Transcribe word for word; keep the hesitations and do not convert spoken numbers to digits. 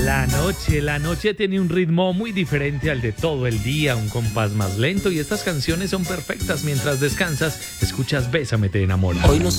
La noche, la noche tiene un ritmo muy diferente al de todo el día, un compás más lento y estas canciones son perfectas mientras descansas, escuchas Bésame te enamora. Hoy nos